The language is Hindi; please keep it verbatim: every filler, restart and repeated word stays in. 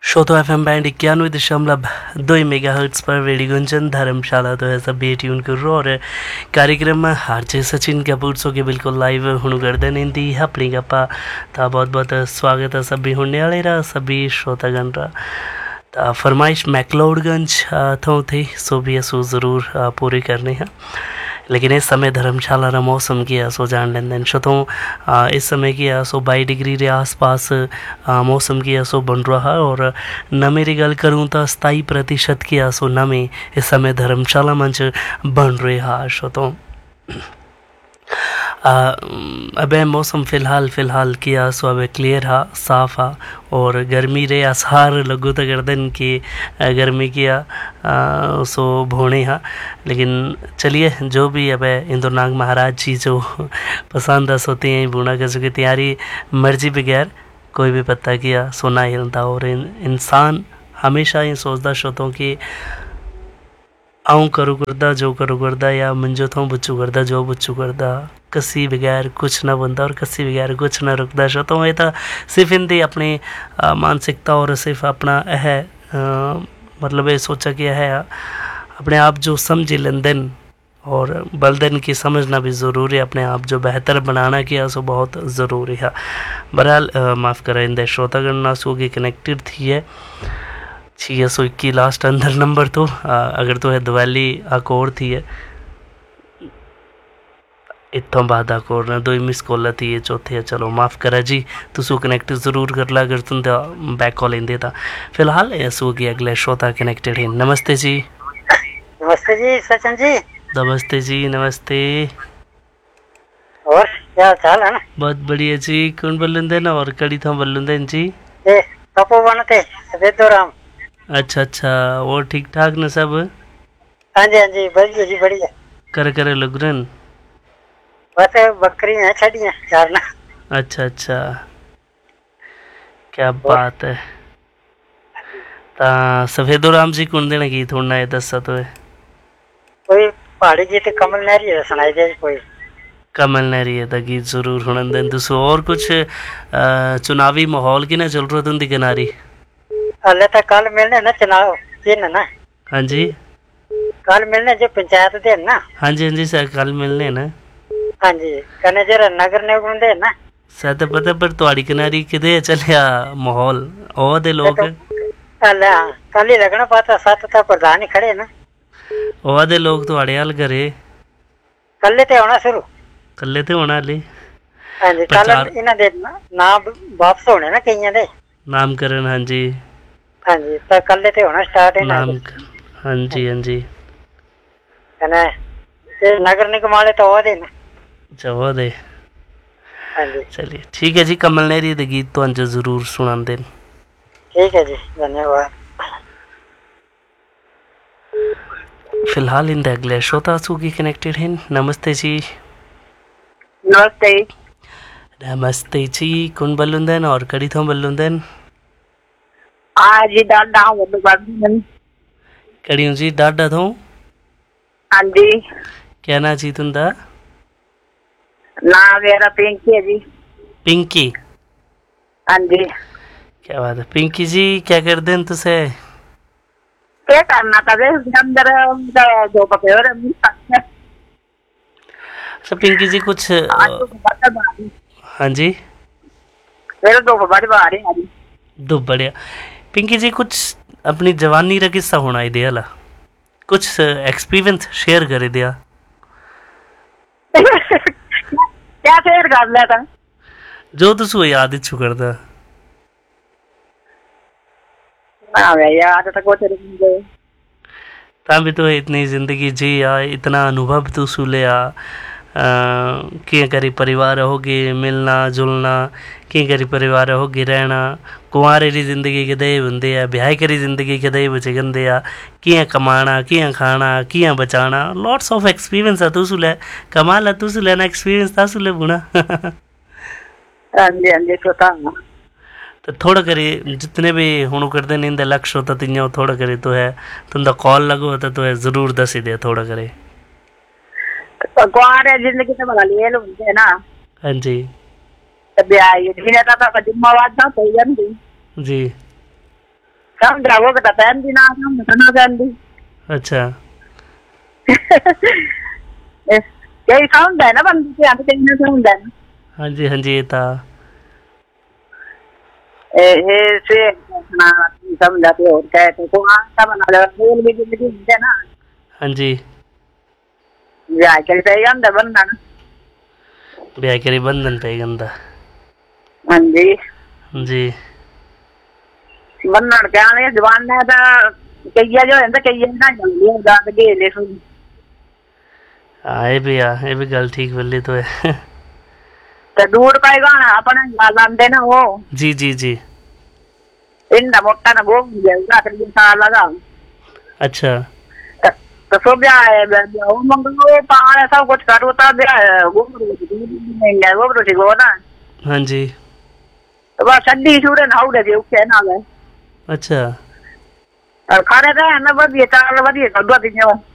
श्रोतो एफ एम बैंड इक्यानवे दशमलव दो मेगा हर्ट्स पर रेडियो गुंजन धर्मशाला तो है सभी ट्यून करो और कार्यक्रम आरजे सचिन कपूर सो के बिल्कुल लाइव हुण करदे ने दी अपनी गप्पा ता बहुत बहुत स्वागत है सभी होने वाले रा सभी श्रोतागण रा ता फरमाइश मैकलोडगंज थों थी सो भी असो ज़रूर पूरी करनी है। लेकिन इस समय धर्मशाला रा मौसम की सो जान लेन शतों इस समय की सो बाई डिग्री रे आसपास मौसम की सो बन रहा है और नमी री गल करूँ तो सताई प्रतिशत की सो नमी इस समय धर्मशाला मंच बन रहा है। शतों अब मौसम फ़िलहाल फ़िलहाल किया सो अब क्लियर हा साफ हा और गर्मी रे आसार लगू तो गर्दन की गर्मी किया आ, सो भोने हा। लेकिन चलिए जो भी अब इंद्रनाग महाराज जी जो पसंद सोते हैं बूढ़ा कर चुकी तैयारी मर्जी बगैर कोई भी पत्ता किया सोना हिलता और इन, इंसान हमेशा ये सोचता शोतों कि आऊँ करूँ करदा जो करूँ करदा या मंजो थों बुच्चू करदा जो बुच्चू करदा कसी बगैर कुछ ना बनता और कसी बगैर कुछ ना रुकता। शो तो ये तो सिर्फ इनकी अपनी मानसिकता और सिर्फ अपना है मतलब ये सोचा कि है अपने आप जो समझ लेन और बलदन की समझना भी ज़रूरी है। अपने आप जो बेहतर बनाना किया सो बहुत ज़रूरी है। बहरहाल माफ़ करें इन श्रोतागण ना सो की कनेक्टेड थी है छः सौ इक्की लास्ट अंदर नंबर तो आ, अगर तो है दिवाली आकोर थी है इतों बाद आकोर ना दो मिस कॉल थी है चौथे है। चलो माफ़ करा जी तुसो कनेक्ट ज़रूर कर ला अगर तुम बैक कॉल इंदे था। फिलहाल ऐसो की अगले श्रोता कनेक्टेड है। नमस्ते जी। नमस्ते जी सचिन जी। नमस्ते जी नमस्ते। और क्या चाल है ना? बहुत बढ़िया जी। कौन बोलते ना और कड़ी था बोलते जी? ए तपो बनते वेदोराम। अच्छा अच्छा और ठीक ठाक न सब? हाँ जी हाँ जी बढ़िया जी बढ़िया। कर करे लुगरन बस बकरी है छड़ियां चार ना। अच्छा अच्छा क्या बात है। ता सफेदो राम जी कौन देना गीत होना है दसा तो है कोई पहाड़ी गीत कमल नहरी है सुनाई दे कोई कमल नहरी है ता गीत जरूर होना देन। दूसरो और कुछ चुनावी माहौल की ना चल रहा तुम दी किनारी अल्ले तक कल मिलने ना चुनाव चिन्ह ना। हाँ जी कल मिलने जो पंचायत दे ना। हाँ जी हाँ जी सर कल मिलने ना। हाँ जी कने जरा नगर निगम दे ना सत पता पर तुहाड़ी किनारी किदे चलिया माहौल ओ दे लोग अल्ले कल ही लगना पता सत ता प्रधान ही खड़े ना ओ दे लोग तुहाड़े हाल करे कल्ले ते होना शुरू कल्ले ते होना ले। हाँ जी कल इन्हां दे ना वापस होने ना कईयां दे नामकरण। हाँ जी हाँ जी तो कल ते होना स्टार्ट है नाम हाँ जी हाँ जी कने ये नगर निगम वाले तो वो दे ना। अच्छा वो दे। हाँ जी चलिए ठीक है जी कमल नेहरी दे गीत तो अंज जरूर सुना दे। ठीक है जी धन्यवाद। फिलहाल इन अगले श्रोता सु की कनेक्टेड हैं। नमस्ते जी। नमस्ते नमस्ते जी कौन बल्लुंदन और कड़ी थों बल्लुंदन? आज डाडा वो बाबू कड़ियों जी डाडा थों? हाँ जी क्या ना जी तुंदा? ना मेरा पिंकी है जी। पिंकी? हाँ जी क्या बात है पिंकी जी क्या कर दें तुसे? क्या करना था अंदर दो पके और अच्छा पिंकी जी कुछ हाँ जी मेरे दो बड़े बाहर हैं आज दो बढ़िया। पिंकी जी कुछ अपनी जवानी रा किस्सा होना है दिया ला कुछ एक्सपीरियंस शेयर करे दिया क्या शेयर कर लिया था जो तुसो याद इच्छु करदा ना मैं याद तो कुछ नहीं गए ता भी तो इतनी जिंदगी जी आ इतना अनुभव तुसु ले आ किं करी परिवार होगी मिलना जुलना किं करी परिवार होगी रहना कुंवारे दी जिंदगी कदे हुंदी है ब्याह करी जिंदगी कदे बचगंदे आ किं कमाना किं खाना किं बचाना लॉट्स ऑफ एक्सपीरियंस है तुसु ले कमाल है तुसु लेना एक्सपीरियंस तासु ले बुना। हाँ जी हाँ जी पता तो थोड़ा करी जितने भी हुण करते हैं इंदा लक्ष्य होता तिन्या थोड़ा करी तो है तुंदा कॉल लगो होता तो है जरूर दसी दे थोड़ा करे कुंवारे जिंदगी तो बड़ा ले लो ना। हाँ जी ब्याह ये दिन था तो जिम्मेवार था तो जी जी समझा वो कहता पहन दी ना समझ ना पहन दी। अच्छा यही समझ है ना बंदी के आते कहीं ना समझ है ना। हाँ जी हाँ जी ये था ए हे से ना समझाते और कहते को आटा बना ले बोल भी भी है ना। हाँ जी या कैसे ही अंदर बनना ना। ब्याह करी बंधन पे गंदा। हाँ जी जी बनना क्या नहीं जवान ने तो कईया जो है ना कईया ना जल्दी दांत गेले सुन। हाँ ये भी आ ये भी गल ठीक बोली तो है। तो दूर पाएगा ना अपने लांदे ना वो। जी जी जी इंदा मोटा ना गोम जाएगा फिर ये साल लगा। अच्छा तो सो ब्याह है वो मंगलो पहाड़ सब कुछ करो तब ब्याह है गोम नहीं है गोम रोटी को ना। हाँ जी तो बस ठंडी सूरन हाउडे थी उसके ना गए। अच्छा और खाने का है ना बढ़िया चावल बढ़िया सब दो दिन